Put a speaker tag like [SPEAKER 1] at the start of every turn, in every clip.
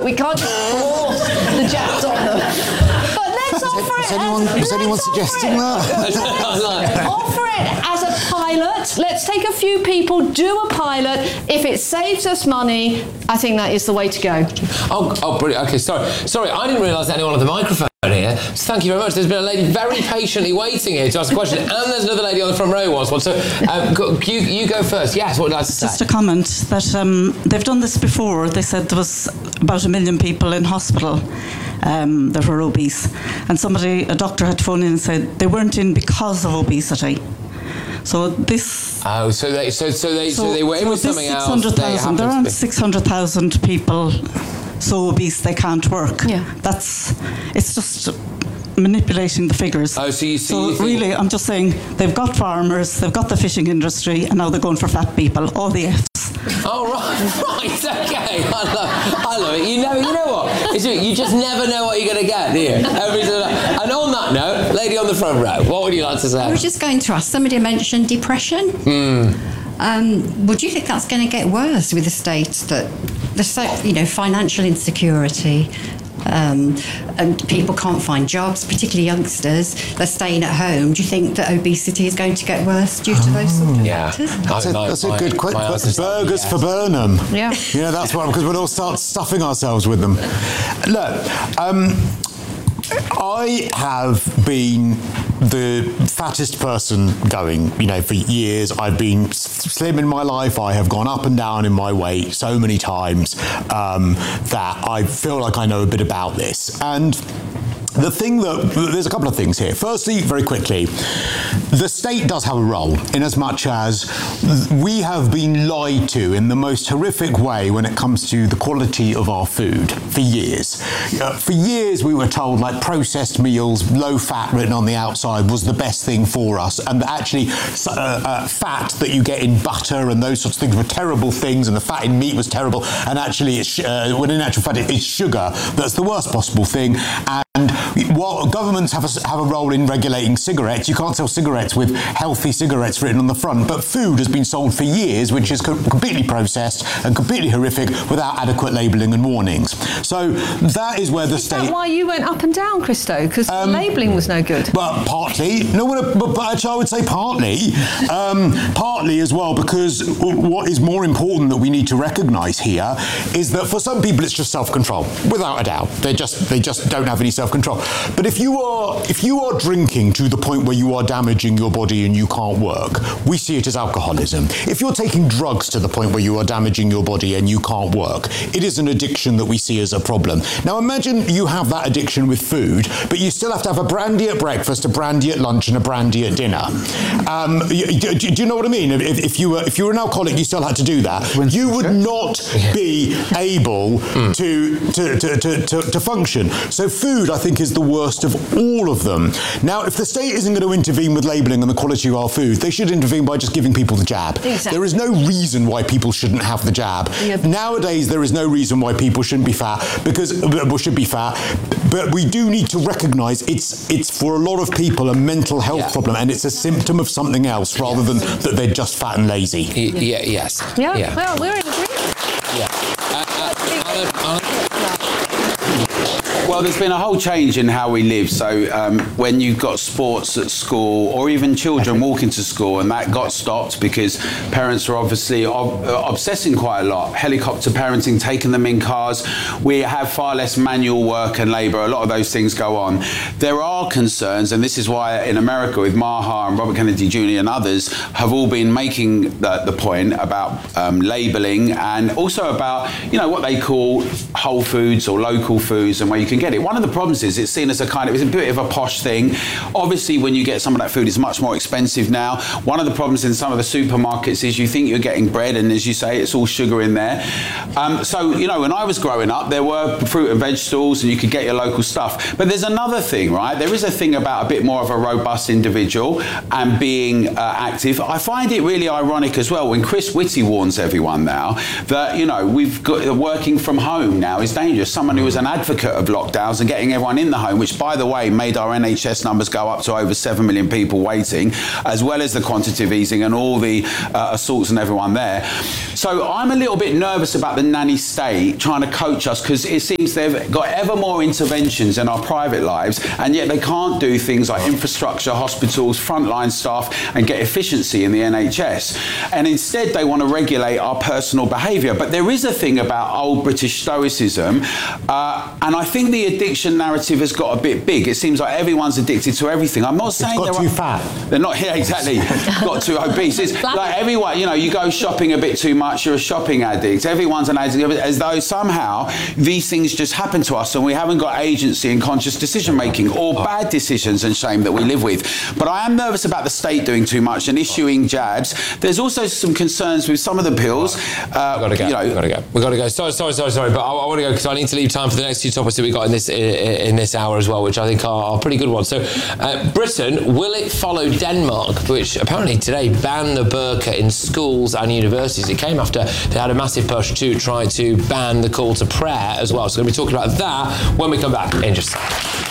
[SPEAKER 1] We can't just force the jabs on them. But let's offer it.
[SPEAKER 2] Is anyone suggesting that?
[SPEAKER 1] Offer it as a pilot. Let's take a few people, do a pilot. If it saves us money, I think that is the way to go.
[SPEAKER 3] Oh, brilliant. Okay, sorry, I didn't realise anyone had the microphone here. So thank you very much. There's been a lady very patiently waiting here to ask a question, and there's another lady on the front row who wants one. So you go first. Yes, what would you like to say?
[SPEAKER 4] Just a comment that they've done this before. They said there was about 1 million people in hospital that were obese, and a doctor had phoned in and said they weren't in because of obesity. So this.
[SPEAKER 3] Oh, so they were in with something else.
[SPEAKER 4] 600,000. There aren't 600,000 people so obese they can't work.
[SPEAKER 1] Yeah.
[SPEAKER 4] It's just manipulating the figures.
[SPEAKER 3] Oh, so
[SPEAKER 4] really, I'm just saying they've got farmers, they've got the fishing industry, and now they're going for fat people. All the Fs.
[SPEAKER 3] Oh right, okay. I love it. You know what? You just never know what you're going to get, do you? And on that note, lady on the front row, what would you like to say?
[SPEAKER 5] I was just going to ask. Somebody mentioned depression. Would you think that's going to get worse with the state financial insecurity? And people can't find jobs, particularly youngsters. They're staying at home. Do you think that obesity is going to get worse due to those sort of factors?
[SPEAKER 2] That's a good question. Burgers for Burnham.
[SPEAKER 1] Yeah.
[SPEAKER 2] Yeah, that's right, because we'll all start stuffing ourselves with them. Look, I have been the fattest person going, for years. I've been slim in my life. I have gone up and down in my weight so many times that I feel like I know a bit about this. And there's a couple of things here. Firstly, very quickly, the state does have a role in as much as we have been lied to in the most horrific way when it comes to the quality of our food for years. For years we were told processed meals, low fat written on the outside was the best thing for us, and actually fat that you get in butter and those sorts of things were terrible things, and the fat in meat was terrible, and actually when in actual fact it's sugar that's the worst possible thing. And while governments have a role in regulating cigarettes, you can't sell cigarettes with healthy cigarettes written on the front, but food has been sold for years which is completely processed and completely horrific without adequate labelling and warnings. So that is where the state...
[SPEAKER 1] Is that why you went up and down, Christo? Because labelling was no good?
[SPEAKER 2] Well, partly. But actually I would say partly. Partly as well, because what is more important that we need to recognise here is that for some people it's just self-control, without a doubt. They just don't have any self-control. But if you are drinking to the point where you are damaging your body and you can't work, we see it as alcoholism. If you're taking drugs to the point where you are damaging your body and you can't work, it is an addiction that we see as a problem. Now imagine you have that addiction with food, but you still have to have a brandy at breakfast, a brandy at lunch, and a brandy at dinner. Do you know what I mean? If you were an alcoholic, you still had to do that. You would not be able to function. So food, I think, is the worst of all of them. Now, if the state isn't going to intervene with labelling and the quality of our food, they should intervene by just giving people the jab.
[SPEAKER 1] Exactly.
[SPEAKER 2] There is no reason why people shouldn't have the jab. Yep. Nowadays, there is no reason why people shouldn't be fat, but we do need to recognise it's for a lot of people a mental health problem, and it's a symptom of something else rather than that they're just fat and lazy.
[SPEAKER 3] Yes.
[SPEAKER 1] Yeah. Well, we're in agreement.
[SPEAKER 6] Well, there's been a whole change in how we live. So when you've got sports at school, or even children walking to school, and that got stopped because parents are obviously obsessing quite a lot. Helicopter parenting, taking them in cars. We have far less manual work and labour. A lot of those things go on. There are concerns, and this is why in America with Maha and Robert Kennedy Jr. and others have all been making the point about labelling, and also about what they call whole foods or local foods, and where you can get it. One of the problems is it's seen as it's a bit of a posh thing. Obviously, when you get some of that food, it's much more expensive now. One of the problems in some of the supermarkets is you think you're getting bread, and as you say, it's all sugar in there. So when I was growing up, there were fruit and veg stalls, and you could get your local stuff. But there's another thing, right? There is a thing about a bit more of a robust individual and being active. I find it really ironic as well when Chris Whitty warns everyone now that we've got working from home now is dangerous. Someone who was an advocate of lockdown lockdowns and getting everyone in the home, which, by the way, made our NHS numbers go up to over 7 million people waiting, as well as the quantitative easing and all the assaults and everyone there. So I'm a little bit nervous about the nanny state trying to coach us, because it seems they've got ever more interventions in our private lives, and yet they can't do things like infrastructure, hospitals, frontline staff, and get efficiency in the NHS. And instead they want to regulate our personal behaviour. But there is a thing about old British stoicism, and I think the addiction narrative has got a bit big. It seems like everyone's addicted to everything. I'm not saying
[SPEAKER 2] they're too fat.
[SPEAKER 6] They're not, yeah, exactly. Got too obese. It's like everyone, you know, you go shopping a bit too much, you're a shopping addict. Everyone's an addict, as though somehow these things just happen to us and we haven't got agency and conscious decision making, or bad decisions and shame that we live with. But I am nervous about the state doing too much and issuing jabs. There's also some concerns with some of the pills.
[SPEAKER 3] We've got to go. We've got to go. Sorry. But I want to go because I need to leave time for the next two topics that we got in this hour as well, which I think are pretty good ones. So, Britain, will it follow Denmark, which apparently today banned the burqa in schools and universities? It came after they had a massive push to try to ban the call to prayer as well. So we're going to be talking about that when we come back in just a second.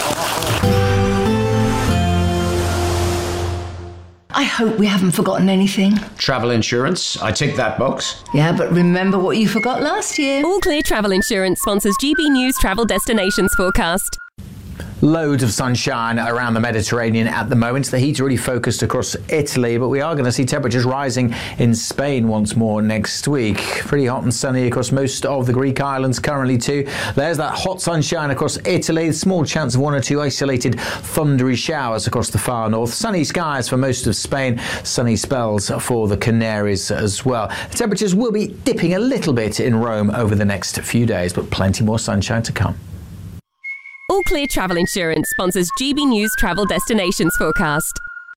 [SPEAKER 7] I hope we haven't forgotten anything.
[SPEAKER 8] Travel insurance, I tick that box.
[SPEAKER 7] Yeah, but remember what you forgot last year.
[SPEAKER 9] All Clear Travel Insurance sponsors GB News Travel Destinations Forecast.
[SPEAKER 10] Loads of sunshine around the Mediterranean at the moment. The heat's really focused across Italy, but we are going to see temperatures rising in Spain once more next week. Pretty hot and sunny across most of the Greek islands currently too. There's that hot sunshine across Italy. Small chance of one or two isolated thundery showers across the far north. Sunny skies for most of Spain. Sunny spells for the Canaries as well. The temperatures will be dipping a little bit in Rome over the next few days, but plenty more sunshine to come.
[SPEAKER 9] All Clear Travel Insurance sponsors GB News Travel Destinations Forecast.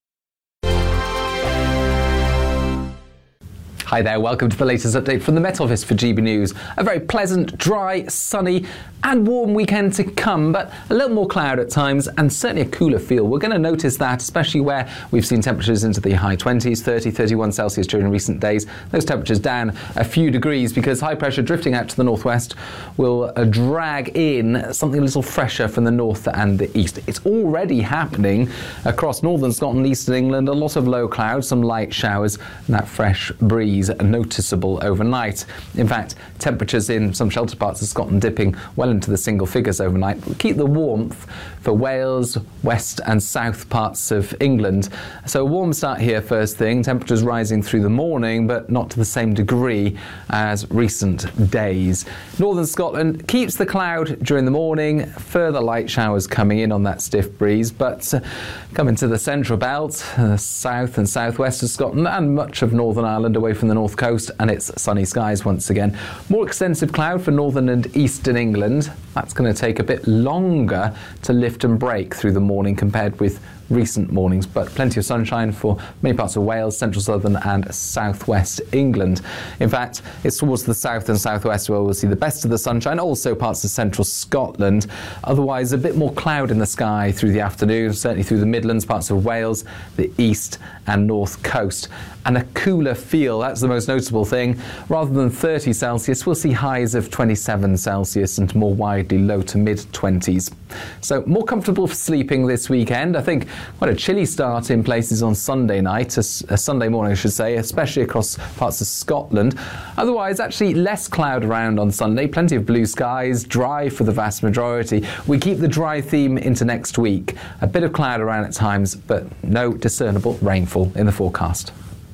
[SPEAKER 11] Hi there, welcome to the latest update from the Met Office for GB News. A very pleasant, dry, sunny and warm weekend to come, but a little more cloud at times and certainly a cooler feel. We're going to notice that, especially where we've seen temperatures into the high 20s, 30, 31 Celsius during recent days. Those temperatures down a few degrees because high pressure drifting out to the northwest will drag in something a little fresher from the north and the east. It's already happening across northern Scotland, eastern England. A lot of low clouds, some light showers, and that fresh breeze noticeable overnight. In fact, temperatures in some sheltered parts of Scotland dipping well into the single figures overnight. We'll keep the warmth for Wales, west and south parts of England. So a warm start here first thing. Temperatures rising through the morning, but not to the same degree as recent days. Northern Scotland keeps the cloud during the morning. Further light showers coming in on that stiff breeze, but coming to the central belt, south and southwest of Scotland and much of Northern Ireland away from the north coast, and it's sunny skies once again. More extensive cloud for northern and eastern England. That's going to take a bit longer to lift and break through the morning compared with recent mornings, but plenty of sunshine for many parts of Wales, central southern and southwest England. In fact, it's towards the south and southwest where we'll see the best of the sunshine, also parts of central Scotland. Otherwise, a bit more cloud in the sky through the afternoon, certainly through the Midlands, parts of Wales, the east and north coast. And a cooler feel, that's the most noticeable thing. Rather than 30 Celsius, we'll see highs of 27 Celsius and more widely low to mid-20s. So more comfortable for sleeping this weekend. I think quite a chilly start in places on Sunday night, a Sunday morning I should say, especially across parts of Scotland. Otherwise, actually less cloud around on Sunday, plenty of blue skies, dry for the vast majority. We keep the dry theme into next week. A bit of cloud around at times, but no discernible rainfall in the forecast.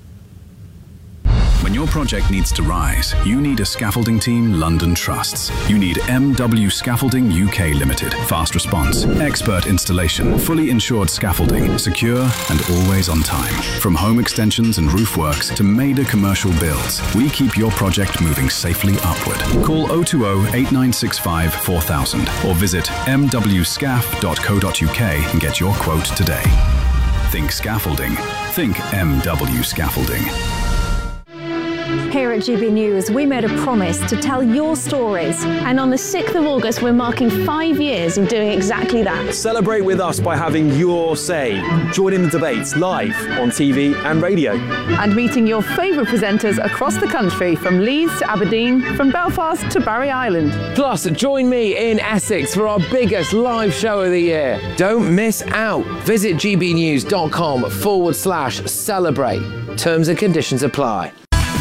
[SPEAKER 12] When your project needs to rise, you need a scaffolding team London trusts. You need MW Scaffolding UK Limited. Fast response, expert installation, fully insured scaffolding, secure and always on time. From home extensions and roof works to major commercial builds, we keep your project moving safely upward. Call 020 8965 4000 or visit mwscaf.co.uk and get your quote today. Think scaffolding. Think MW Scaffolding.
[SPEAKER 13] Here at GB News, we made a promise to tell your stories. And on the 6th of August, we're marking 5 years of doing exactly that.
[SPEAKER 14] Celebrate with us by having your say. Join in the debates live on TV and radio.
[SPEAKER 15] And meeting your favourite presenters across the country, from Leeds to Aberdeen, from Belfast to Barry Island.
[SPEAKER 3] Plus, join me in Essex for our biggest live show of the year. Don't miss out. Visit gbnews.com/celebrate. Terms and conditions apply.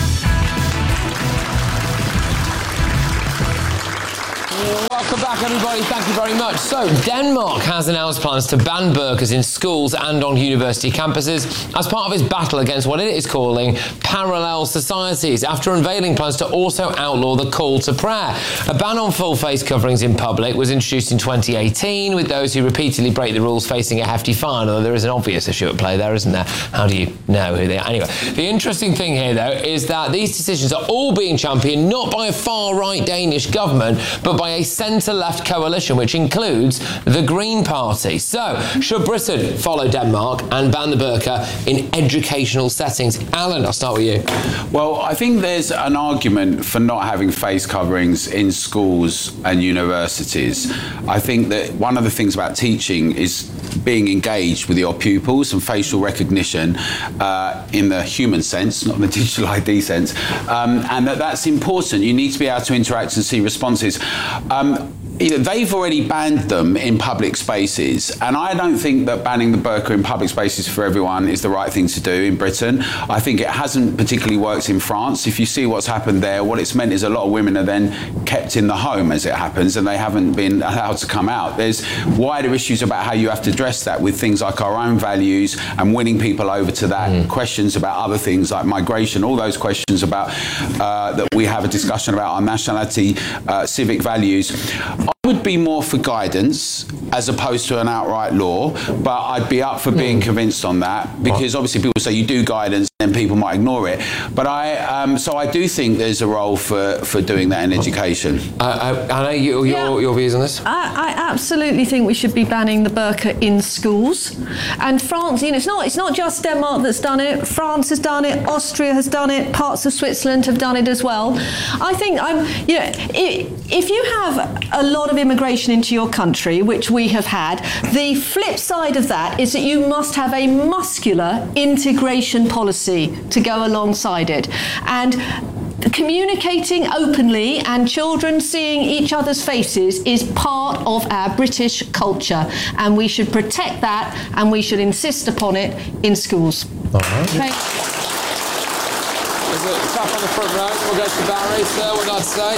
[SPEAKER 3] Welcome back, everybody. Thank you very much. So, Denmark has announced plans to ban burqas in schools and on university campuses as part of its battle against what it is calling parallel societies, after unveiling plans to also outlaw the call to prayer. A ban on full face coverings in public was introduced in 2018, with those who repeatedly break the rules facing a hefty fine, although there is an obvious issue at play there, isn't there? How do you know who they are? Anyway, the interesting thing here, though, is that these decisions are all being championed not by a far-right Danish government, but by a centre-left coalition, which includes the Green Party. So, should Britain follow Denmark and ban the burqa in educational settings? Alan, I'll start with you.
[SPEAKER 6] Well, I think there's an argument for not having face coverings in schools and universities. I think that one of the things about teaching is being engaged with your pupils and facial recognition in the human sense, not the digital ID sense, and that's important. You need to be able to interact and see responses. They've already banned them in public spaces, and I don't think that banning the burqa in public spaces for everyone is the right thing to do in Britain. I think it hasn't particularly worked in France. If you see what's happened there, what it's meant is a lot of women are then kept in the home, as it happens, and they haven't been allowed to come out. There's wider issues about how you have to address that with things like our own values and winning people over to that, questions about other things like migration, all those questions about that we have a discussion about our nationality, civic values. I would be more for guidance as opposed to an outright law, but I'd be up for being convinced on that, because obviously people say you do guidance and people might ignore it. But so I do think there's a role for doing that in education.
[SPEAKER 3] Anna, your views on this?
[SPEAKER 1] I absolutely think we should be banning the burqa in schools. And France, it's not just Denmark that's done it. France has done it. Austria has done it. Parts of Switzerland have done it as well. I think if you have a lot of immigration into your country, which we have had, the flip side of that is that you must have a muscular integration policy to go alongside it. And communicating openly and children seeing each other's faces is part of our British culture, and we should protect that and we should insist upon it in schools.
[SPEAKER 3] All right. Okay. There's a chap on the front row. We'll go to Barry. Sir, what I'd say.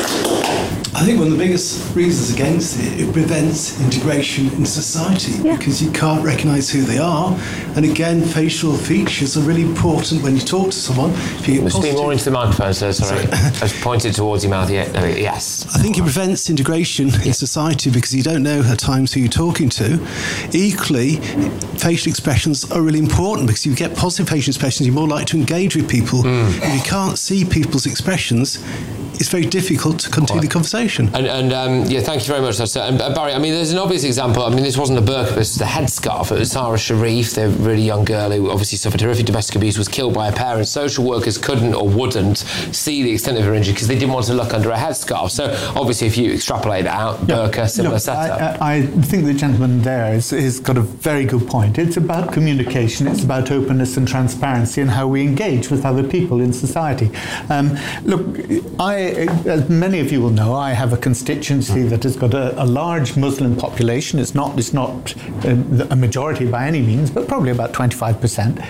[SPEAKER 16] I think one of the biggest reasons against it prevents integration in society, because you can't recognise who they are. And again, facial features are really important when you talk to someone.
[SPEAKER 3] Speak more into the microphone, sir. Sorry. I've pointed towards your mouth. Yes.
[SPEAKER 16] I think it prevents integration in society because you don't know at times who you're talking to. Equally, facial expressions are really important because you get positive facial expressions, you're more likely to engage with people. If you can't see people's expressions, it's very difficult to continue the conversation.
[SPEAKER 3] And thank you very much, sir. And Barry, I mean, there's an obvious example. I mean, this wasn't a burqa, this was a headscarf. It was Sarah Sharif, the really young girl who obviously suffered horrific domestic abuse, was killed by her parents. Social workers couldn't or wouldn't see the extent of her injury because they didn't want to look under a headscarf. So obviously, if you extrapolate that out, burqa, similar setup.
[SPEAKER 17] I think the gentleman there has got a very good point. It's about communication, it's about openness and transparency and how we engage with other people in society. Look, as many of you will know, I have a constituency that has got a large Muslim population. It's not a majority by any means, but probably about 25%.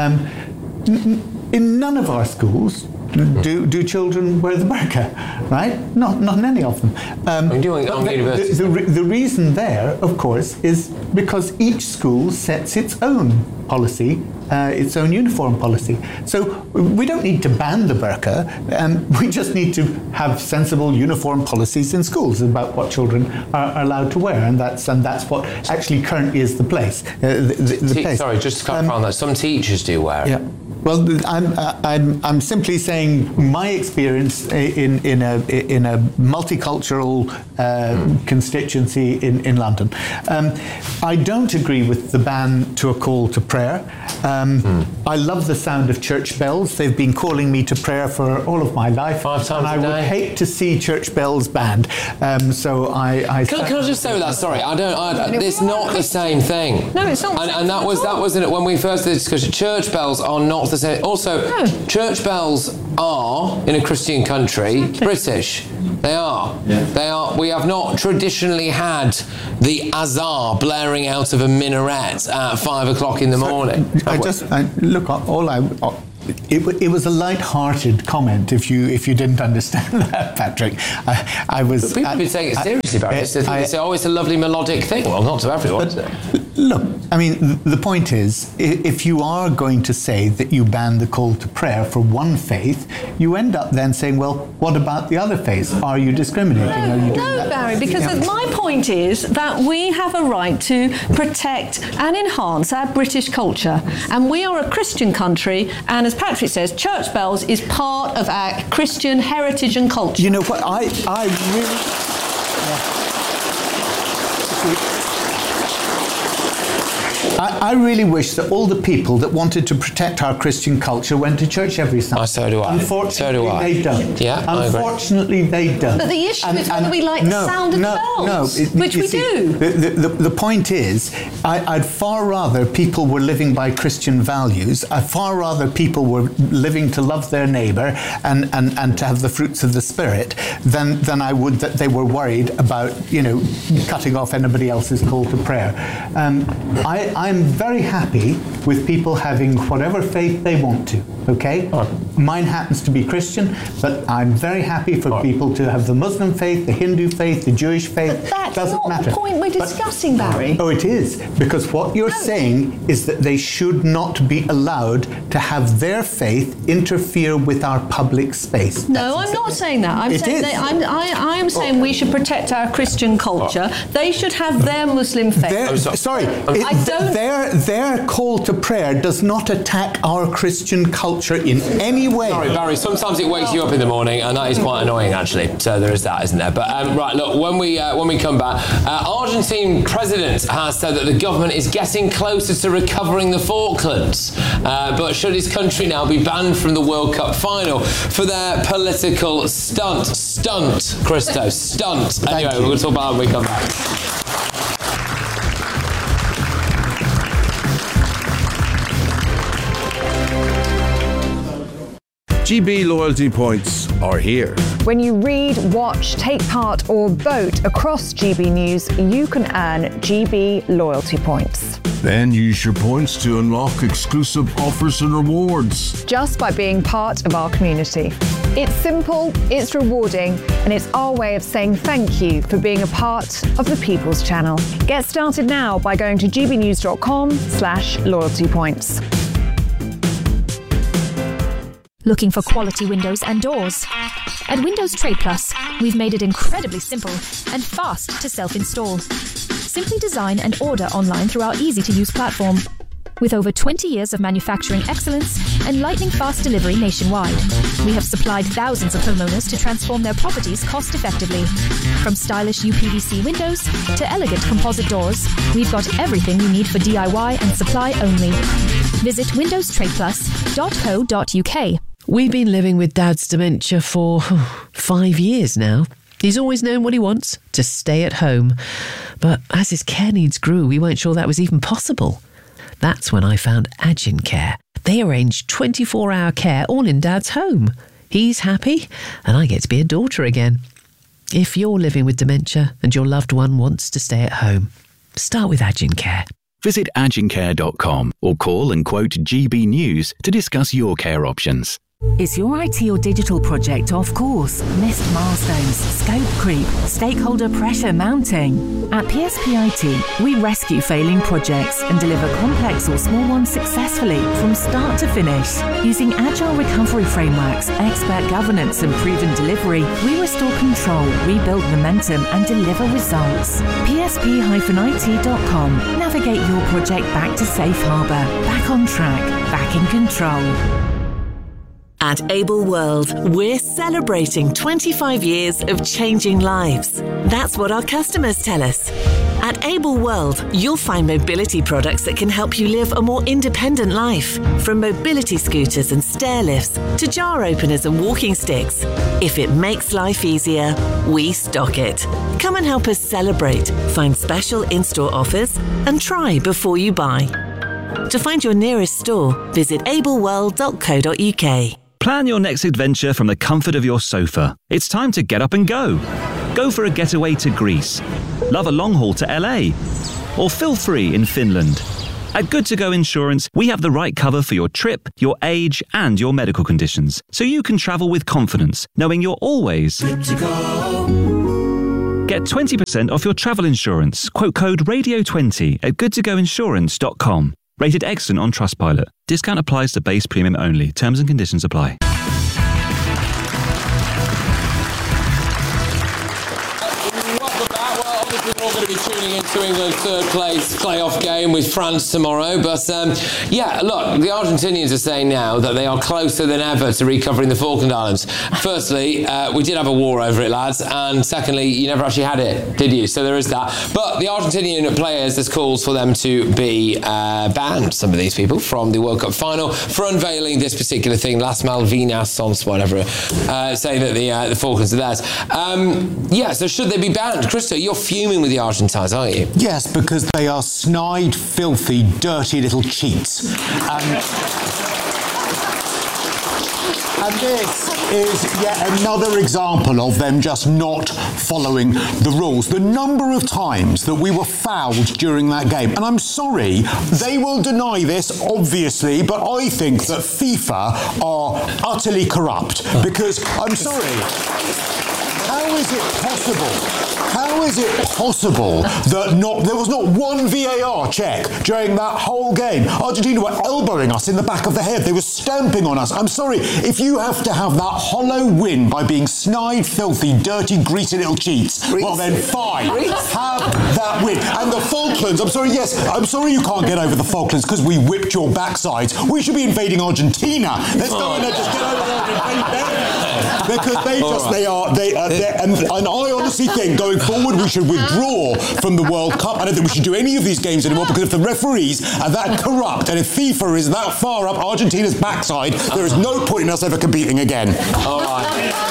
[SPEAKER 17] In none of our schools do children wear the burqa, right? Not in any of them. The reason there, of course, is because each school sets its own policy, its own uniform policy. So we don't need to ban the burqa, we just need to have sensible uniform policies in schools about what children are allowed to wear, and that's what actually currently is the place.
[SPEAKER 3] Sorry, just to clarify on that, some teachers do wear it.
[SPEAKER 17] Yeah. Well, I'm simply saying my experience in a multicultural constituency in London. I don't agree with the ban to a call to prayer. I love the sound of church bells. They've been calling me to prayer for all of my life.
[SPEAKER 3] 5 times
[SPEAKER 17] and I
[SPEAKER 3] a day.
[SPEAKER 17] would hate to see church bells banned. So I
[SPEAKER 3] Can I just say with that? Sorry, it's not the same thing.
[SPEAKER 1] No, it's not.
[SPEAKER 3] And that was in it when we first did the discussion. Church bells are not the same. Also, church bells are in a Christian country British. They are.
[SPEAKER 6] Yeah.
[SPEAKER 3] They are. We have not traditionally had the azar blaring out of a minaret at 5 o'clock in the morning.
[SPEAKER 17] It was a light-hearted comment. If you didn't understand that, Patrick, I was.
[SPEAKER 3] But people take it seriously, Barry. They say, "Oh, it's a lovely melodic thing." Well, not to everyone.
[SPEAKER 17] Look, I mean, the point is, if you are going to say that you ban the call to prayer for one faith, you end up then saying, well, what about the other faiths? Are you discriminating? Are you doing that?
[SPEAKER 1] Barry, because my point is that we have a right to protect and enhance our British culture. And we are a Christian country, and as Patrick says, church bells is part of our Christian heritage and culture.
[SPEAKER 17] You know what, I really... I really wish that all the people that wanted to protect our Christian culture went to church every Sunday.
[SPEAKER 3] So do I.
[SPEAKER 17] Unfortunately, they don't.
[SPEAKER 3] Yeah,
[SPEAKER 17] Unfortunately, they don't.
[SPEAKER 1] But the issue is whether we like the sound of the bells, which we do.
[SPEAKER 17] The point is, I'd far rather people were living by Christian values. I'd far rather people were living to love their neighbour and to have the fruits of the Spirit than I would that they were worried about, cutting off anybody else's call to prayer. I'm very happy with people having whatever faith they want to, okay? Mine happens to be Christian, but I'm very happy for people to have the Muslim faith, the Hindu faith, the Jewish faith.
[SPEAKER 1] But that's
[SPEAKER 17] doesn't
[SPEAKER 1] not
[SPEAKER 17] matter.
[SPEAKER 1] the point we're discussing, Barry.
[SPEAKER 17] Oh, it is, because what you're saying is that they should not be allowed to have their faith interfere with our public space.
[SPEAKER 1] No, I'm not saying that. I am saying we should protect our Christian culture. They should have their Muslim faith.
[SPEAKER 17] Their call to prayer does not attack our Christian culture in any way.
[SPEAKER 3] Sorry, Barry, sometimes it wakes you up in the morning, and that is quite annoying, actually. So there is that, isn't there? But right, look, when we come back, Argentine president has said that the government is getting closer to recovering the Falklands. But should his country now be banned from the World Cup final for their political stunt? Stunt, Christo, stunt. Anyway, we're going to talk about it when we come back.
[SPEAKER 18] GB loyalty points are here.
[SPEAKER 19] When you read, watch, take part or vote across GB News, you can earn GB loyalty points.
[SPEAKER 18] Then use your points to unlock exclusive offers and rewards.
[SPEAKER 19] Just by being part of our community. It's simple, it's rewarding, and it's our way of saying thank you for being a part of the People's Channel. Get started now by going to gbnews.com/loyalty points.
[SPEAKER 20] Looking for quality windows and doors? At Windows Trade Plus, we've made it incredibly simple and fast to self-install. Simply design and order online through our easy-to-use platform. With over 20 years of manufacturing excellence and lightning-fast delivery nationwide, we have supplied thousands of homeowners to transform their properties cost-effectively. From stylish UPVC windows to elegant composite doors, we've got everything you need for DIY and supply only. Visit windowstradeplus.co.uk.
[SPEAKER 21] We've been living with Dad's dementia for 5 years now. He's always known what he wants, to stay at home. But as his care needs grew, we weren't sure that was even possible. That's when I found Agincare. They arrange 24-hour care all in Dad's home. He's happy, and I get to be a daughter again. If you're living with dementia and your loved one wants to stay at home, start with Agincare.
[SPEAKER 22] Visit agincare.com or call and quote GB News to discuss your care options.
[SPEAKER 23] Is your IT or digital project off course? Missed milestones, scope creep, stakeholder pressure mounting? At PSP IT, we rescue failing projects and deliver complex or small ones successfully from start to finish. Using agile recovery frameworks, expert governance and proven delivery, we restore control, rebuild momentum and deliver results. PSP-IT.com. Navigate your project back to safe harbour, back on track, back in control.
[SPEAKER 24] At Able World, we're celebrating 25 years of changing lives. That's what our customers tell us. At Able World, you'll find mobility products that can help you live a more independent life. From mobility scooters and stair lifts to jar openers and walking sticks. If it makes life easier, we stock it. Come and help us celebrate, find special in-store offers, and try before you buy. To find your nearest store, visit ableworld.co.uk.
[SPEAKER 2] Plan your next adventure from the comfort of your sofa. It's time to get up and go. Go for a getaway to Greece. Love a long haul to LA. Or feel free in Finland. At Good To Go Insurance, we have the right cover for your trip, your age, and your medical conditions, so you can travel with confidence, knowing you're always good to go. Get 20% off your travel insurance. Quote code RADIO20 at goodtogoinsurance.com. Rated excellent on Trustpilot. Discount applies to base premium only. Terms and conditions apply.
[SPEAKER 3] We're all going to be tuning into England's third place playoff game with France tomorrow. But yeah, look, the Argentinians are saying now that they are closer than ever to recovering the Falkland Islands. Firstly, we did have a war over it, lads. And secondly, you never actually had it, did you? So there is that. But the Argentinian players, there's calls for them to be banned, some of these people, from the World Cup final for unveiling this particular thing. Las Malvinas, Sons, whatever, saying that the Falklands are theirs. Yeah, so should they be banned? Christo, you're fuming with the Argentines, aren't you?
[SPEAKER 4] Yes, because they are snide, filthy, dirty little cheats. And this is yet another example of them just not following the rules. The number of times that we were fouled during that game, and I'm sorry, they will deny this, obviously, but I think that FIFA are utterly corrupt, because, I'm sorry, how is it possible that there was not one VAR check during that whole game? Argentina were elbowing us in the back of the head. They were stamping on us. I'm sorry, if you have to have that hollow win by being snide, filthy, dirty, greasy little cheats, well then fine, have that win. And the Falklands, I'm sorry you can't get over the Falklands because we whipped your backsides. We should be invading Argentina. Let's go in there, just get over there and invade them. Because and I honestly think going forward we should withdraw from the World Cup. I don't think we should do any of these games anymore, because if the referees are that corrupt and if FIFA is that far up Argentina's backside, there is no point in us ever competing again.
[SPEAKER 3] All right.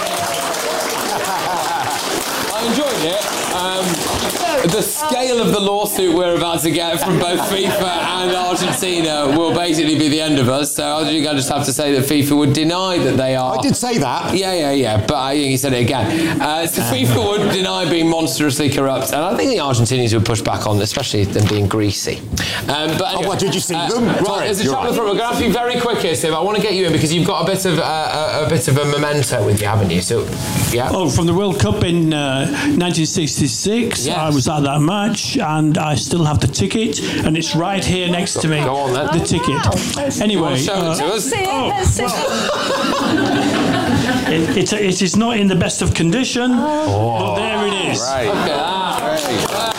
[SPEAKER 3] I enjoyed it. The scale of the lawsuit we're about to get from both FIFA and Argentina will basically be the end of us. So I think I just have to say that FIFA would deny that they are...
[SPEAKER 4] I did say that.
[SPEAKER 3] Yeah. But I think he said it again. So FIFA would deny being monstrously corrupt. And I think the Argentinians would push back on, especially them being greasy. But anyway,
[SPEAKER 4] what, did you see them?
[SPEAKER 3] Right, there's a chap in the front. We're going to have to be very quick here, Steve. I want to get you in because you've got a bit of a memento with you, haven't you? So, yeah.
[SPEAKER 5] Oh, from the World Cup in 1966. Yes. I was at that match, and I still have the ticket, and it's right here next to me.
[SPEAKER 3] Go on, then.
[SPEAKER 5] The ticket. Anyway,
[SPEAKER 3] show it to us.
[SPEAKER 5] It is not in the best of condition, but there it is.
[SPEAKER 3] Right. Look at that.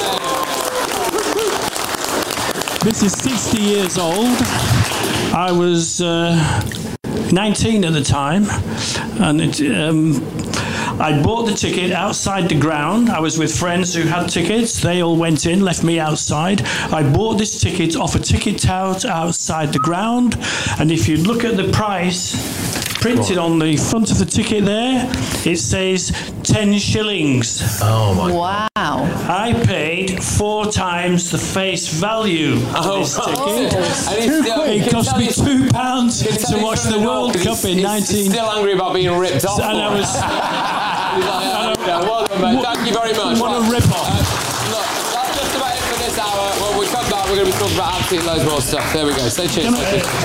[SPEAKER 5] This is 60 years old. I was 19 at the time, and I bought the ticket outside the ground. I was with friends who had tickets. They all went in, left me outside. I bought this ticket off a ticket tout outside the ground. And if you look at the price printed on the front of the ticket there, it says 10 shillings.
[SPEAKER 3] Oh, my
[SPEAKER 8] God. Wow.
[SPEAKER 5] I paid 4 times the face value of this ticket. It cost me £2 to watch the World Cup in 19...
[SPEAKER 3] He's still angry about being ripped off.
[SPEAKER 5] And I was...
[SPEAKER 3] Well done, mate. Thank you very much.
[SPEAKER 5] What a rip-off.
[SPEAKER 3] Look, that's just about it for this hour. When we come back, we're going to be talking about absolutely loads more stuff. There we go. Stay tuned.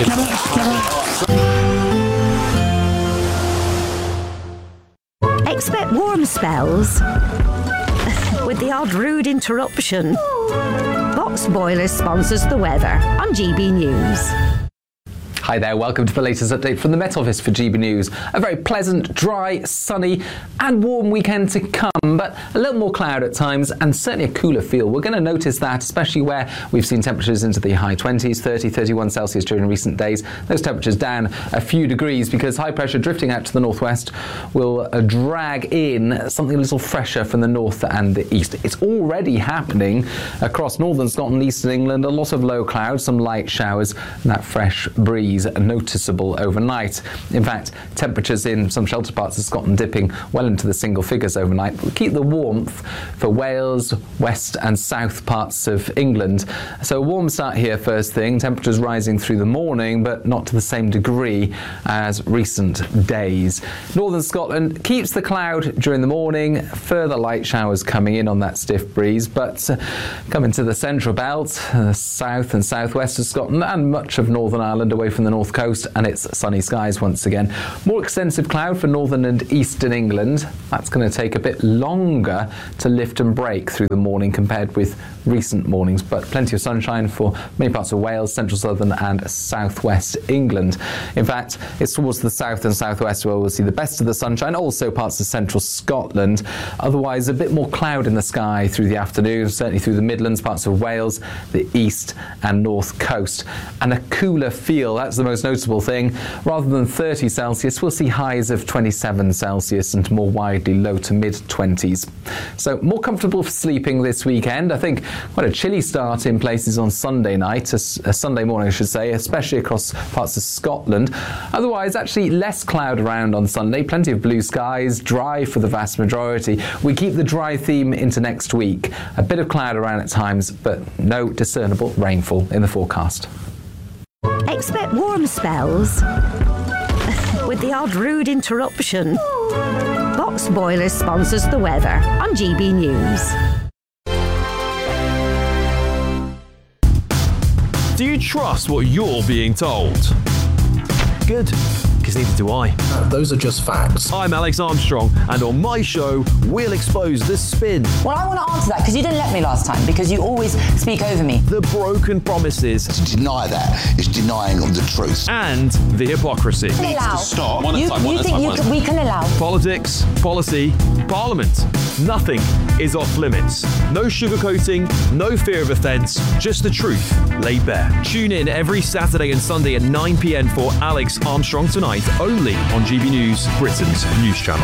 [SPEAKER 25] Expect warm spells with the odd rude interruption. Box Boilers sponsors the weather on GB News.
[SPEAKER 7] Hi there, welcome to the latest update from the Met Office for GB News. A very pleasant, dry, sunny and warm weekend to come, but a little more cloud at times and certainly a cooler feel. We're going to notice that, especially where we've seen temperatures into the high 20s, 30, 31 Celsius during recent days. Those temperatures down a few degrees because high pressure drifting out to the northwest will drag in something a little fresher from the north and the east. It's already happening across northern Scotland, eastern England, a lot of low clouds, some light showers, and that fresh breeze noticeable overnight. In fact, temperatures in some sheltered parts of Scotland dipping well into the single figures overnight. We'll keep the warmth for Wales, west and south parts of England. So a warm start here first thing, temperatures rising through the morning, but not to the same degree as recent days. Northern Scotland keeps the cloud during the morning, further light showers coming in on that stiff breeze, but coming to the central belt, south and southwest of Scotland and much of Northern Ireland away from the north coast, and it's sunny skies once again. More extensive cloud for northern and eastern England. That's going to take a bit longer to lift and break through the morning compared with recent mornings, but plenty of sunshine for many parts of Wales, central southern and southwest England. In fact, it's towards the south and southwest where we'll see the best of the sunshine, also parts of central Scotland. Otherwise, a bit more cloud in the sky through the afternoon, certainly through the Midlands, parts of Wales, the east and north coast. And a cooler feel, that's the most noticeable thing. Rather than 30 Celsius, we'll see highs of 27 Celsius and more widely low to mid-20s. So more comfortable for sleeping this weekend. I think quite a chilly start in places on Sunday night, a Sunday morning I should say, especially across parts of Scotland. Otherwise, actually less cloud around on Sunday, plenty of blue skies, dry for the vast majority. We keep the dry theme into next week. A bit of cloud around at times, but no discernible rainfall in the forecast.
[SPEAKER 25] Expect warm spells with the odd rude interruption. Box Boilers sponsors the weather on GB News.
[SPEAKER 8] Do you trust what you're being told? Good, because neither do I.
[SPEAKER 9] Those are just facts.
[SPEAKER 8] I'm Alex Armstrong, and on my show, we'll expose the spin.
[SPEAKER 10] Well, I want to answer that because you didn't let me last time, because you always speak over me.
[SPEAKER 8] The broken promises.
[SPEAKER 11] To deny that is denying the truth.
[SPEAKER 8] And the hypocrisy.
[SPEAKER 10] We can allow.
[SPEAKER 8] Stop.
[SPEAKER 10] We can allow.
[SPEAKER 8] Politics, policy, parliament. Nothing is off limits. No sugarcoating, no fear of offence, just the truth laid bare. Tune in every Saturday and Sunday at 9 p.m. for Alex Armstrong Tonight, only on GB News, Britain's news channel.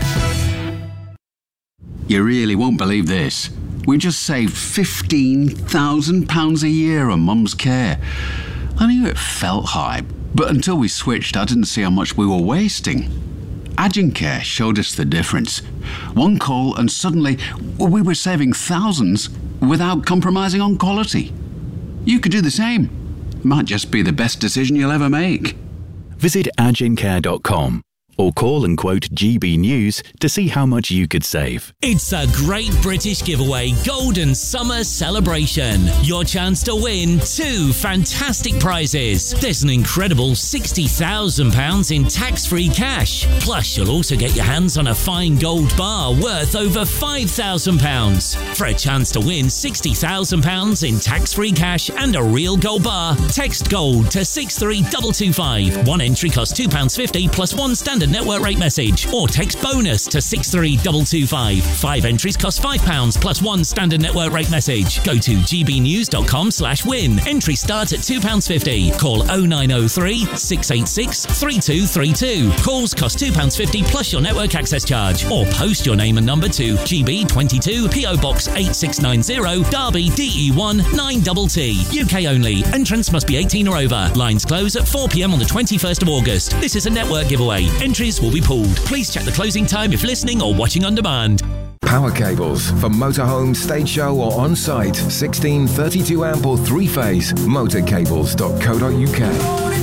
[SPEAKER 26] You really won't believe this. We just saved £15,000 a year on Mum's care. I knew it felt high, but until we switched, I didn't see how much we were wasting. Agincare showed us the difference. One call and suddenly we were saving thousands without compromising on quality. You could do the same. Might just be the best decision you'll ever make.
[SPEAKER 22] Visit agincare.com or call and quote GB News to see how much you could save.
[SPEAKER 27] It's a Great British Giveaway Golden Summer Celebration. Your chance to win 2 fantastic prizes. There's an incredible £60,000 in tax-free cash. Plus, you'll also get your hands on a fine gold bar worth over £5,000. For a chance to win £60,000 in tax-free cash and a real gold bar, text GOLD to 63225. One entry costs £2.50 plus one standard network rate message, or text bonus to 63225. 5 entries cost £5 plus one standard network rate message. Go to gbnews.com/win. Entry starts at £2.50. Call 0903 686 3232. Calls cost £2.50 plus your network access charge, or post your name and number to GB22 PO Box 8690 Derby DE1 9TT. UK only. Entrance must be 18 or over. Lines close at 4 p.m. on the 21st of August. This is a network giveaway. Entries will be pulled. Please check the closing time if listening or watching on demand.
[SPEAKER 28] Power cables for motorhome, stage show or on-site. 16, 32 amp or 3-phase. Motorcables.co.uk.